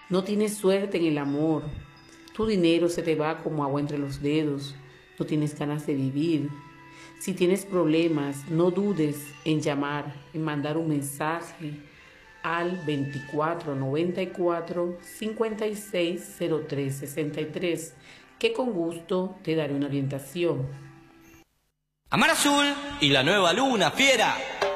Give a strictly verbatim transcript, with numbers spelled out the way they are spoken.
No tienes suerte en el amor. Tu dinero se te va como agua entre los dedos. No tienes ganas de vivir. Si tienes problemas, no dudes en llamar, en mandar un mensaje al veinticuatro noventa y cuatro cincuenta y seis cero tres sesenta y tres, que con gusto te daré una orientación. Amar Azul y la nueva luna, fiera.